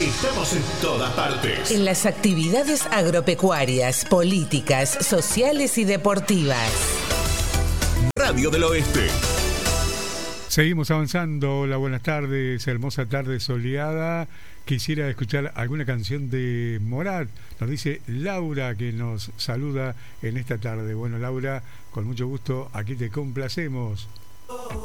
Estamos en todas partes. En las actividades agropecuarias, políticas, sociales y deportivas. Radio del Oeste. Seguimos avanzando. Hola, buenas tardes. Hermosa tarde soleada. Quisiera escuchar alguna canción de Morat. Nos dice Laura, que nos saluda en esta tarde. Bueno, Laura, con mucho gusto, aquí te complacemos.